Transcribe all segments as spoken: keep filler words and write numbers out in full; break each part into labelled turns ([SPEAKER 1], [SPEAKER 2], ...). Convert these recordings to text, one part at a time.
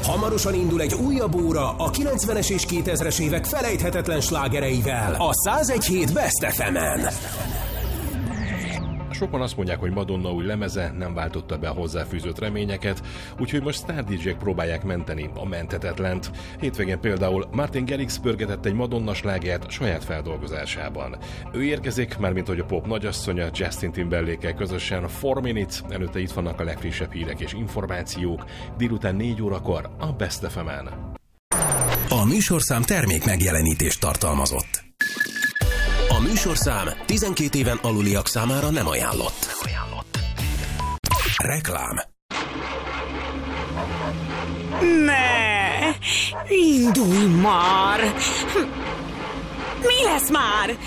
[SPEAKER 1] Hamarosan indul egy újabb óra a kilencvenes és kétezres évek felejthetetlen slágereivel a száz egy hét Best ef emen.
[SPEAKER 2] Sokan azt mondják, hogy Madonna új lemeze nem váltotta be a hozzáfűzött reményeket, úgyhogy most sztár dé jék próbálják menteni a menthetetlent. Hétvégén például Martin Garrix pörgetett egy Madonna slágert saját feldolgozásában. Ő érkezik, mármint hogy a pop nagyasszonya Justin Timberlake-kel közösen four minutes, előtte itt vannak a legfrissebb hírek és információk, délután négy órakor a Best ef emen.
[SPEAKER 1] A műsorszám termék megjelenítést tartalmazott. A műsorszám tizenkét éven aluliak számára nem ajánlott. Nem ajánlott. Reklám.
[SPEAKER 3] Ne! Indulj már! Mi lesz már?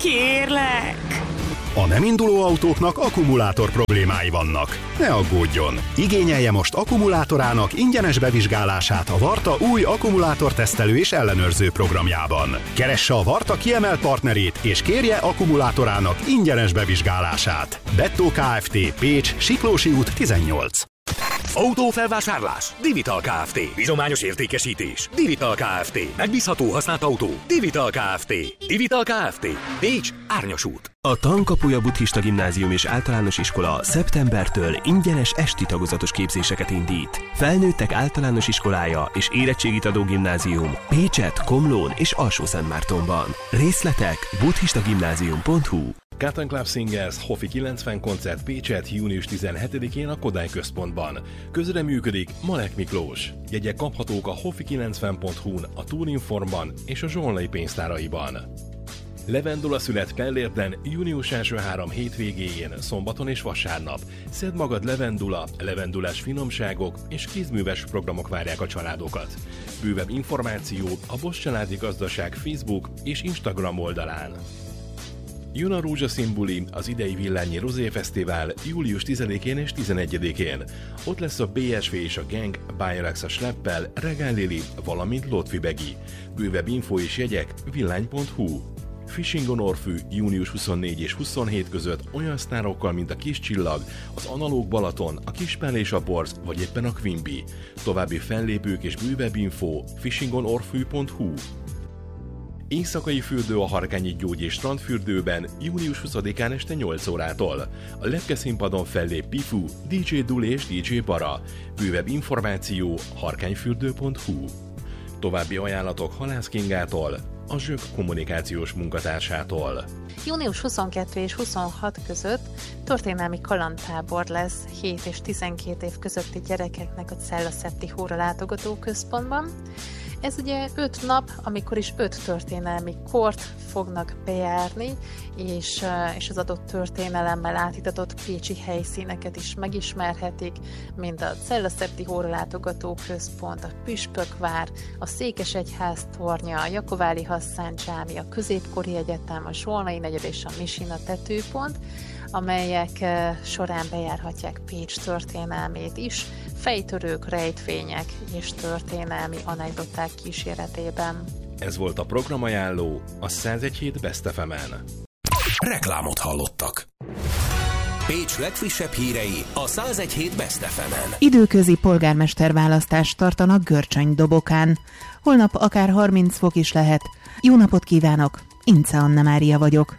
[SPEAKER 3] Kérlek!
[SPEAKER 4] A nem induló autóknak akkumulátor problémái vannak. Ne aggódjon! Igényelje most akkumulátorának ingyenes bevizsgálását a Varta új akkumulátortesztelő és ellenőrző programjában. Keresse a Varta kiemelt partnerét és kérje akkumulátorának ingyenes bevizsgálását. Bettó Kft. Pécs, Siklósi út tizennyolc.
[SPEAKER 5] Autófelvásárlás, Divital Kft. Bizományos értékesítés, Divital Kft. Megbízható használt autó, Divital Kft. Divital Kft. Pécs, Árnyos út.
[SPEAKER 6] A Tankapuja Buddhista Gimnázium és Általános Iskola szeptembertől ingyenes esti tagozatos képzéseket indít. Felnőttek általános iskolája és érettségit adó gimnázium Pécset, Komlón és Alsó-Szentmártonban. Részletek buddhistagimnázium pont hu.
[SPEAKER 2] Cotton Club Singers Hofi kilencven koncert Pécset június tizenhetedikén a Kodály Központban. Közreműködik Malek Miklós. Jegyek kaphatók a hofi kilencven pont hu-n, a Tourinformban és a Zsolnai pénztáraiban. Levendula szület Pellérden június első három hétvégéjén, szombaton és vasárnap. Szedd magad levendula, levendulás finomságok és kézműves programok várják a családokat. Bővebb információ a Bosch Családi Gazdaság Facebook és Instagram oldalán. Jön a rózsaszín buli, az idei Villányi Rozé Fesztivál július tizedikén és tizenegyedikén. Ott lesz a bé es vé és a Gang, Bayrax a Schleppel, Regál Lili, valamint Lotfi Begi. Bővebb info és jegyek villány pont hu. Fishing on Orfű június huszonnégy és huszonhét között olyan sztárokkal, mint a Kis Csillag, az Analóg Balaton, a Kispál és a Borz, vagy éppen a Quimby. További fellépők és bővebb info fishing on orfű pont hu. Éjszakai fürdő a Harkányi Gyógy és Strandfürdőben június huszadikán este nyolc órától. A lepke színpadon fellép Pifu, dé dzsé Duli és dé dzsé Bara. Bővebb információ harkányfürdő pont hu. További ajánlatok Halász Kingától, a Zsök kommunikációs munkatársától.
[SPEAKER 7] június huszonkettő és huszonhat között történelmi kalandtábor lesz hét és tizenkét év közötti gyerekeknek a Cella-Szepti Hóra látogató központban. Ez ugye öt nap, amikor is öt történelmi kort fognak bejárni, és, és az adott történelemmel átitatott pécsi helyszíneket is megismerhetik, mint a Cella-Szepti Hóra látogató központ, a Püspökvár, a Székesegyház tornya, a Jakováli Hasszán csámi, a Középkori Egyetem, a Zsolnai negyed és a Misina tetőpont, amelyek során bejárhatják Pécs történelmét is, fejtörők, rejtvények és történelmi anekdoták kíséretében.
[SPEAKER 2] Ez volt a programajánló a száz egy hét Best ef emen.
[SPEAKER 1] Reklámot hallottak. Pécs legfrissebb hírei a száz egy hét Best ef emen.
[SPEAKER 8] Időközi polgármesterválasztást tartanak Görcsöny-Dobokán. Holnap akár harminc fok is lehet. Jó napot kívánok! Ince Anna Mária vagyok.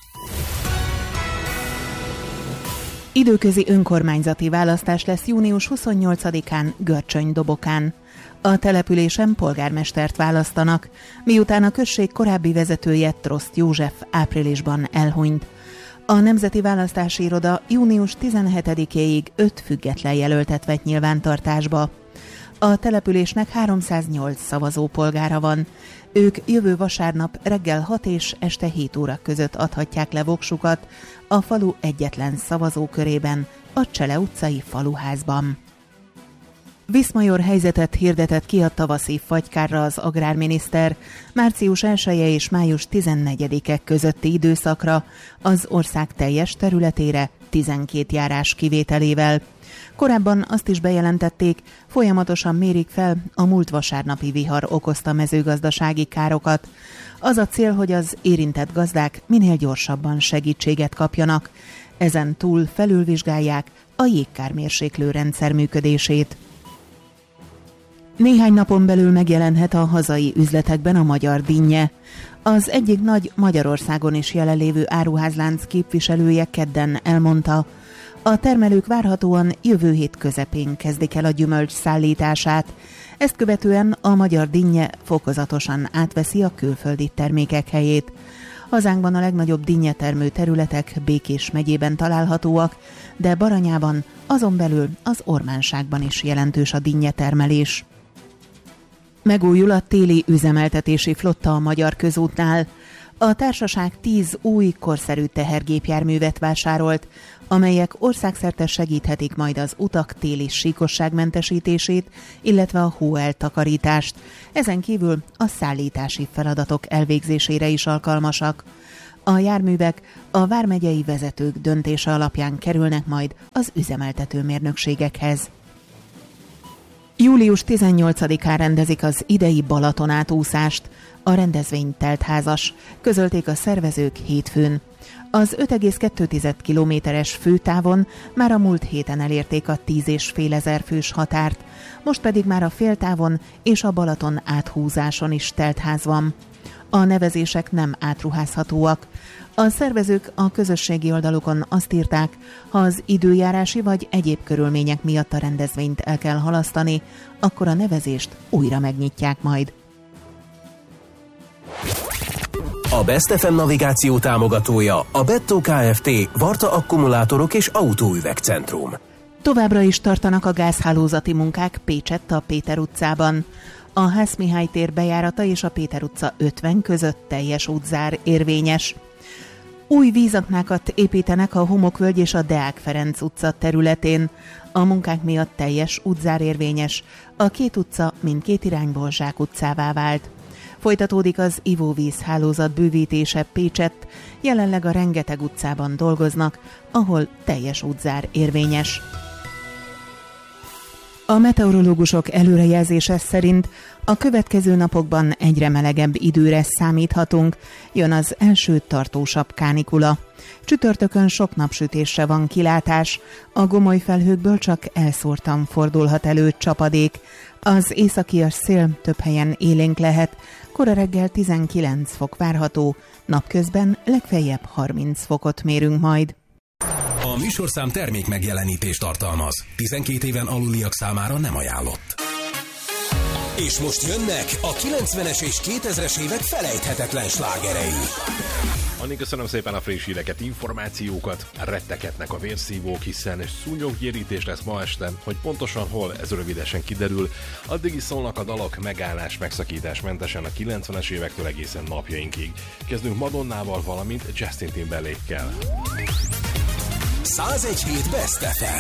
[SPEAKER 8] Időközi önkormányzati választás lesz június huszonnyolcadikán Görcsöny-Dobokán. A településen polgármestert választanak, miután a község korábbi vezetője Troszt József áprilisban elhunyt. A Nemzeti Választási Iroda június tizenhetedikéig öt független jelöltet vett nyilvántartásba. A településnek háromszáznyolc szavazópolgára van. Ők jövő vasárnap reggel hat és este hét óra között adhatják le voksukat a falu egyetlen szavazókörében, a Csele utcai faluházban. Viszmajor helyzetet hirdetett ki a tavaszi fagykárra az agrárminiszter március elseje és május tizennegyedike közötti időszakra az ország teljes területére tizenkét járás kivételével. Korábban azt is bejelentették, folyamatosan mérik fel a múlt vasárnapi vihar okozta mezőgazdasági károkat. Az a cél, hogy az érintett gazdák minél gyorsabban segítséget kapjanak. Ezen túl felülvizsgálják a jégkármérséklő rendszer működését. Néhány napon belül megjelenhet a hazai üzletekben a magyar dinnye. Az egyik nagy Magyarországon is jelenlévő áruházlánc képviselője kedden elmondta, a termelők várhatóan jövő hét közepén kezdik el a gyümölcs szállítását. Ezt követően a magyar dinnye fokozatosan átveszi a külföldi termékek helyét. Hazánkban a legnagyobb dinnyetermő területek Békés megyében találhatóak, de Baranyában, azon belül az Ormánságban is jelentős a dinnyetermelés. Megújul a téli üzemeltetési flotta a Magyar Közútnál. A társaság tíz új, korszerű tehergépjárművet vásárolt, amelyek országszerte segíthetik majd az utak téli síkosságmentesítését, illetve a hóeltakarítást. Ezen kívül a szállítási feladatok elvégzésére is alkalmasak. A járművek a vármegyei vezetők döntése alapján kerülnek majd az üzemeltető mérnökségekhez. július tizennyolcadikán rendezik az idei Balatonátúszást. A rendezvény teltházas, közölték a szervezők hétfőn. Az öt egész kettő kilométeres főtávon már a múlt héten elérték a tíz és fél ezer fős határt, most pedig már a féltávon és a Balaton áthúzáson is teltház van. A nevezések nem átruházhatóak. A szervezők a közösségi oldalukon azt írták, ha az időjárási vagy egyéb körülmények miatt a rendezvényt el kell halasztani, akkor a nevezést újra megnyitják majd.
[SPEAKER 1] A Best ef em navigáció támogatója a Bettó Kft. Varta akkumulátorok és autóüvegcentrum.
[SPEAKER 8] Továbbra is tartanak a gázhálózati munkák Pécsett a Péter utcában. A Ház-Mihály tér bejárata és a Péter utca ötven között teljes útzár érvényes. Új vízaknákat építenek a Homokvölgy és a Deák Ferenc utca területén. A munkák miatt teljes útzár érvényes. A két utca mindkét irányból zsákutcává vált. Folytatódik az ivóvíz hálózat bővítése Pécsett, jelenleg a Rengeteg utcában dolgoznak, ahol teljes útzár érvényes. A meteorológusok előrejelzése szerint a következő napokban egyre melegebb időre számíthatunk, jön az első tartósabb kánikula. Csütörtökön sok napsütésre van kilátás, a gomoly felhőkből csak elszórtan fordulhat elő csapadék. Az északias szél több helyen élénk lehet, kora reggel tizenkilenc fok várható, napközben legfeljebb harminc fokot mérünk majd.
[SPEAKER 1] A műsorszám termék megjelenítést tartalmaz. tizenkét éven aluliak számára nem ajánlott. És most jönnek a kilencvenes és kétezres évek felejthetetlen slágerei.
[SPEAKER 2] Anni, köszönöm szépen a friss híreket, információkat, retteketnek a vérszívók, hiszen szúnyoggyérítés lesz ma este, hogy pontosan hol, ez rövidesen kiderül. Addig is szólnak a dalok megállás, megszakítás mentesen a kilencvenes évektől egészen napjainkig. Kezdünk Madonnával, valamint Justin Timberlake-kel.
[SPEAKER 1] száz egy hét Best ef em.